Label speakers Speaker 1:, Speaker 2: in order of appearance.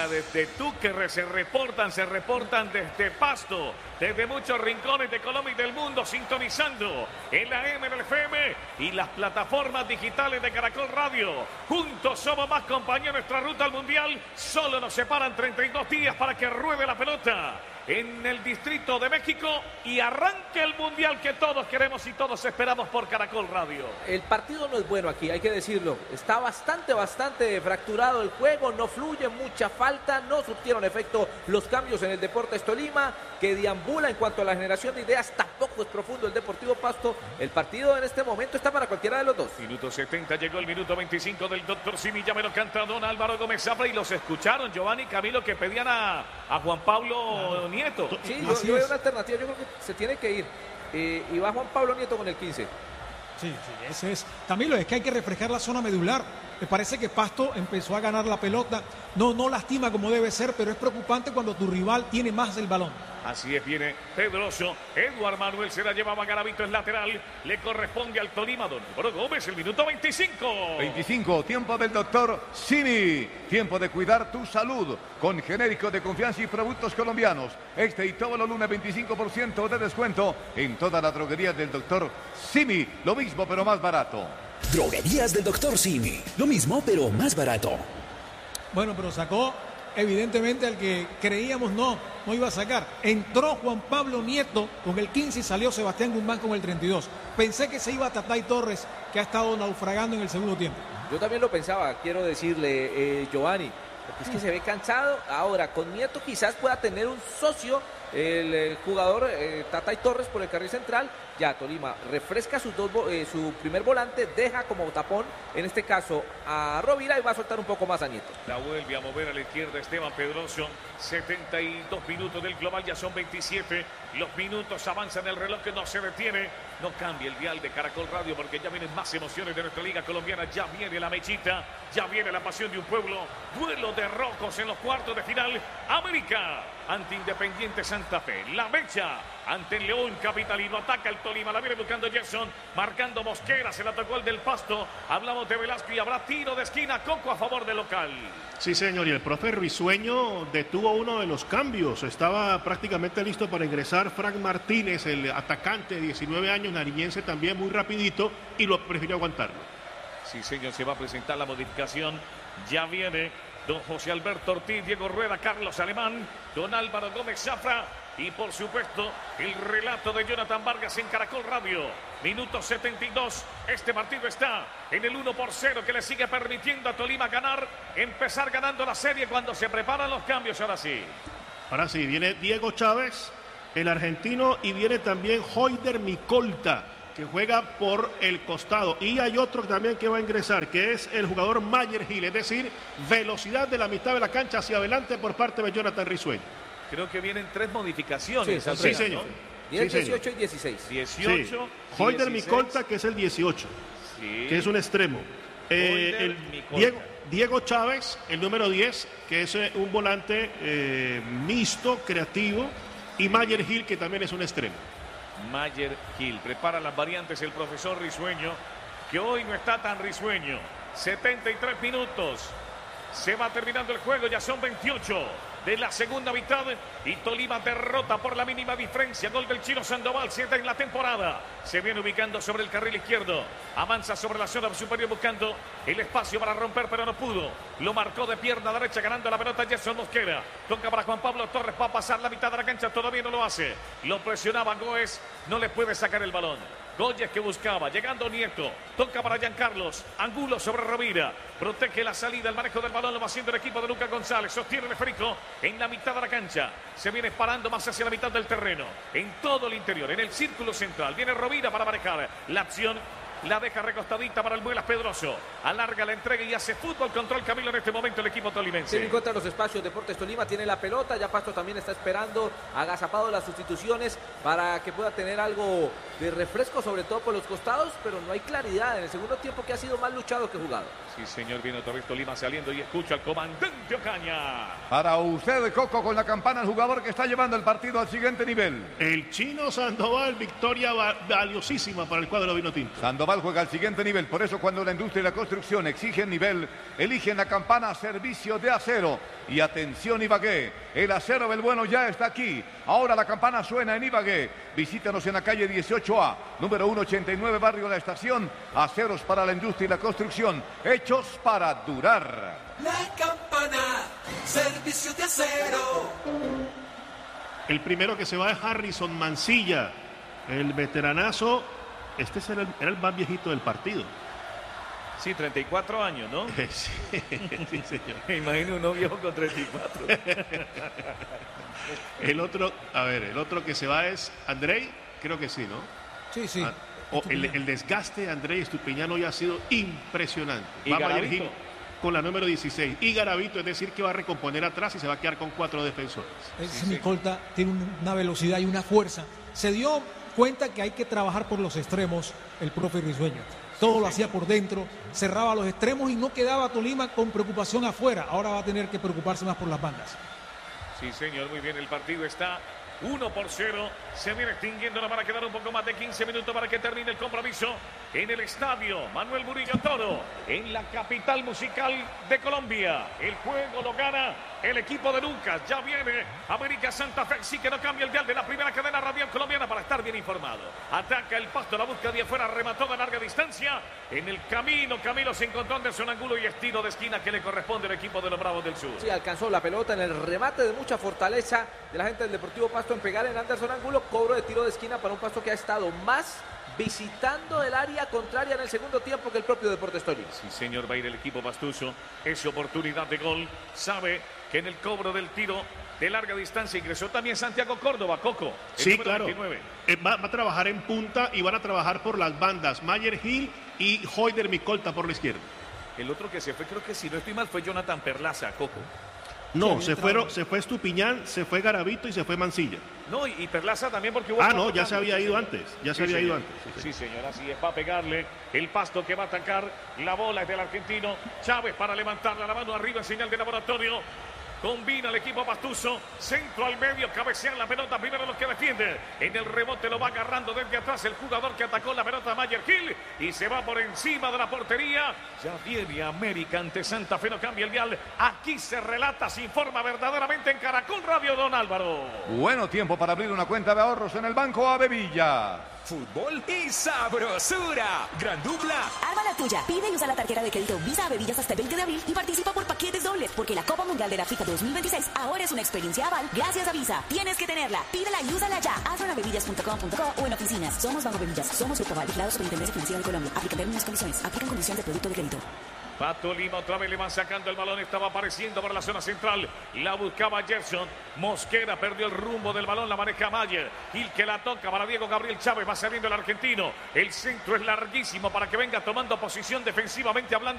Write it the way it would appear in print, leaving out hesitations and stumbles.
Speaker 1: Tolima, desde Túquerres, se reportan desde Pasto, desde muchos rincones de Colombia y del mundo, sintonizando en la M, en el FM y las plataformas digitales de Caracol Radio. Juntos somos más compañía en nuestra ruta al Mundial. Solo nos separan 32 días para que ruede la pelota en el Distrito de México y arranque el Mundial que todos queremos y todos esperamos por Caracol Radio.
Speaker 2: El partido no es bueno aquí, hay que decirlo. Está bastante fracturado el juego, no fluye, mucha falta, no surtieron efecto los cambios en el Deportes Tolima, que deambula en cuanto a la generación de ideas. Tampoco es profundo el Deportivo Pasto. El partido en este momento está para cualquiera de los dos.
Speaker 1: Minuto 70, llegó el minuto 25 del Dr. Simi, ya me lo canta don Álvaro Gómez Zafra y los escucharon, Giovanni y Camilo, que pedían a Juan Pablo Nieto.
Speaker 2: Sí, yo veo una alternativa, yo creo que se tiene que ir. Y va Juan Pablo Nieto con el 15.
Speaker 3: Sí, ese es. Camilo, es que hay que refrescar la zona medular. Me parece que Pasto empezó a ganar la pelota. No lastima como debe ser, pero es preocupante cuando tu rival tiene más el balón.
Speaker 1: Así es, viene Pedroso. Eduard Manuel se la llevaba Garavito en lateral. Le corresponde al Tolima, don Álvaro Gómez, el minuto 25.
Speaker 4: 25, tiempo del doctor Simi. Tiempo de cuidar tu salud con genérico de confianza y productos colombianos. Este y todos los lunes 25% de descuento en toda la droguería del doctor Simi. Lo mismo pero más barato.
Speaker 5: Droguerías del doctor Simi. Lo mismo pero más barato.
Speaker 3: Bueno, pero sacó evidentemente al que creíamos no iba a sacar. Entró Juan Pablo Nieto con el 15 y salió Sebastián Guzmán con el 32. Pensé que se iba a Tatay Torres, que ha estado naufragando en el segundo tiempo.
Speaker 2: Yo también lo pensaba, quiero decirle, Giovanni, porque es que se ve cansado. Ahora, con Nieto quizás pueda tener un socio, el jugador Tatay Torres por el carril central. Ya Tolima refresca su primer volante, deja como tapón, en este caso a Rovira, y va a soltar un poco más a Nieto.
Speaker 1: La vuelve a mover a la izquierda Esteban Pedroso. 72 minutos del global, ya son 27. Los minutos avanzan, el reloj que no se detiene. No cambia el dial de Caracol Radio porque ya vienen más emociones de nuestra liga colombiana. Ya viene la mechita, ya viene la pasión de un pueblo. Duelo de rojos en los cuartos de final. América ante Independiente Santa Fe. La mecha ante el León Capitalino. Ataca el Tolima, la viene buscando Gerson, marcando Mosquera, se la tocó el del Pasto. Hablamos de Velasco y habrá tiro de esquina. Coco a favor del local.
Speaker 6: Sí, señor, y el profe Risueño detuvo uno de los cambios. Estaba prácticamente listo para ingresar Frank Martínez, el atacante de 19 años, nariñense también, muy rapidito, y lo prefirió aguantarlo.
Speaker 1: Sí, señor, se va a presentar la modificación. Ya viene don José Alberto Ortiz, Diego Rueda, Carlos Alemán, don Álvaro Gómez Zafra y por supuesto el relato de Jonathan Vargas en Caracol Radio. Minuto 72, este partido está en el 1-0 que le sigue permitiendo a Tolima empezar ganando la serie cuando se preparan los cambios. Ahora sí,
Speaker 6: viene Diego Chávez, el argentino, y viene también Hoyder Micolta, que juega por el costado. Y hay otro también que va a ingresar, que es el jugador Mayer Gil, es decir, velocidad de la mitad de la cancha hacia adelante por parte de Jonathan Risueño.
Speaker 1: Creo que vienen 3 modificaciones.
Speaker 6: Sí, señor.
Speaker 2: 10, 18 y 16.
Speaker 1: 18.
Speaker 6: Sí. Hoyder Micolta, que es el 18, sí, que es un extremo. Diego Chávez, el número 10, que es un volante mixto, creativo. Y Mayer Gil, que también es un extremo.
Speaker 1: Mayer Gil prepara las variantes el profesor Risueño, que hoy no está tan risueño. 73 minutos. Se va terminando el juego, ya son 28 de la segunda mitad y Tolima derrota por la mínima diferencia. Gol del Chino Sandoval, 7 en la temporada. Se viene ubicando sobre el carril izquierdo. Avanza sobre la zona superior buscando el espacio para romper, pero no pudo. Lo marcó de pierna derecha, ganando la pelota Gerson Mosquera. Toca para Juan Pablo Torres, va a pasar la mitad de la cancha, todavía no lo hace. Lo presionaba Goes, no le puede sacar el balón. Goyes que buscaba, llegando Nieto, toca para Giancarlos, Angulo sobre Rovira, protege la salida, el manejo del balón lo va haciendo el equipo de Lucas González, sostiene el esférico en la mitad de la cancha, se viene parando más hacia la mitad del terreno, en todo el interior, en el círculo central, viene Rovira para manejar la acción. La deja recostadita para el Muelas Pedroso. Alarga la entrega y hace fútbol control, Camilo, en este momento el equipo tolimense.
Speaker 2: Se encuentra los espacios. Deportes Tolima tiene la pelota. Ya Pasto también está esperando, agazapado las sustituciones para que pueda tener algo de refresco, sobre todo por los costados, pero no hay claridad en el segundo tiempo, que ha sido más luchado que jugado.
Speaker 1: Sí, señor, viene otra vez Tolima saliendo y escucha al comandante Ocaña.
Speaker 4: Para usted, Coco, con la campana, el jugador que está llevando el partido al siguiente nivel.
Speaker 6: El Chino Sandoval, victoria valiosísima para el cuadro vinotinto.
Speaker 4: Sandoval Sandoval juega al siguiente nivel. Por eso cuando la industria y la construcción exigen nivel, eligen la Campana Servicio de Acero. Y atención Ibagué, el acero del bueno ya está aquí. Ahora la campana suena en Ibagué. Visítanos en la calle 18A, número 189, barrio La Estación. Aceros para la industria y la construcción, hechos para durar.
Speaker 7: La Campana Servicio de Acero.
Speaker 6: El primero que se va es Harrison Mancilla, el veteranazo. Este era el más viejito del partido.
Speaker 1: Sí, 34 años, ¿no?
Speaker 6: Sí, sí, señor.
Speaker 1: Me imagino uno viejo con 34.
Speaker 6: El otro que se va es Andrei, creo que sí, ¿no?
Speaker 3: Sí, sí.
Speaker 6: El desgaste de Andrei Estupiñán hoy ha sido impresionante.
Speaker 1: ¿Y
Speaker 6: Va Mayer
Speaker 1: Garavito?
Speaker 6: Gil con la número 16. Y Garavito, es decir, que va a recomponer atrás y se va a quedar con 4 defensores.
Speaker 3: Ese Micolta tiene una velocidad y una fuerza. Se dio cuenta que hay que trabajar por los extremos el profe Risueño. Todo lo hacía por dentro, cerraba los extremos y no quedaba Tolima con preocupación afuera. Ahora va a tener que preocuparse más por las bandas.
Speaker 1: Sí, señor, muy bien. El partido está 1-0. Se viene extinguiendo. Nos van a quedar un poco más de 15 minutos para que termine el compromiso en el estadio Manuel Murillo Toro, en la capital musical de Colombia. El juego lo gana el equipo de Lucas. Ya viene América Santa Fe. Sí que no cambia el dial de la primera cadena radial colombiana para estar bien informado. Ataca el Pasto, la busca de afuera, remató de larga distancia. En el camino, Camilo se encontró Anderson Angulo y estilo de esquina que le corresponde al equipo de los Bravos del Sur.
Speaker 2: Sí, alcanzó la pelota en el remate de mucha fortaleza de la gente del Deportivo Pasto en pegar en Anderson Angulo. Cobro de tiro de esquina para un Pasto que ha estado más visitando el área contraria en el segundo tiempo que el propio Deportes Tolima.
Speaker 1: Sí, señor, va a ir el equipo pastuso. Es oportunidad de gol. Sabe que en el cobro del tiro de larga distancia ingresó también Santiago Córdoba, Coco.
Speaker 6: Sí, claro.
Speaker 1: 29.
Speaker 6: Va a trabajar en punta y van a trabajar por las bandas. Mayer Gil y Hoyder Micolta por la izquierda.
Speaker 1: El otro que se fue, creo que si no estoy mal, fue Jonathan Perlaza, Coco.
Speaker 6: No, se fue Estupiñán, se fue Garavito y se fue Mancilla.
Speaker 1: No, y Perlaza también porque hubo...
Speaker 6: No, ya se había ido antes. Ya se había ido antes.
Speaker 1: Sí, señor, así es. Va a pegarle el Pasto que va a atacar. La bola es del argentino Chávez para levantarla, la mano arriba en señal de laboratorio. Combina el equipo pastuso, centro al medio, cabecean la pelota, primero los que defienden. En el rebote lo va agarrando desde atrás el jugador que atacó la pelota, Mayer Gil, y se va por encima de la portería. Ya viene América ante Santa Fe, no cambia el dial. Aquí se relata, se informa verdaderamente en Caracol Radio, don Álvaro.
Speaker 4: Bueno tiempo para abrir una cuenta de ahorros en el Banco Avevilla.
Speaker 5: Fútbol y sabrosura. Gran dupla.
Speaker 8: Arma la tuya. Pide y usa la tarjeta de crédito Visa Bebillas hasta el 20 de abril y participa por paquetes dobles, porque la Copa Mundial de la FIFA 2026 ahora es una experiencia aval gracias a Visa. Tienes que tenerla. Pídela y úsala ya. Hazlo en avevillas.com.co o en oficinas. Somos Banco Bebillas. Somos Grupo Aval, vigilado Superintendencia Financiera de Colombia. Aplica términos y condiciones. Aplican condiciones de producto de crédito.
Speaker 1: Pato Lima otra vez le van sacando el balón, estaba apareciendo por la zona central, la buscaba Gerson, Mosquera perdió el rumbo del balón, la maneja Mayer, Gil que la toca para Diego Gabriel Chávez, va saliendo el argentino, el centro es larguísimo para que venga tomando posición defensivamente hablando.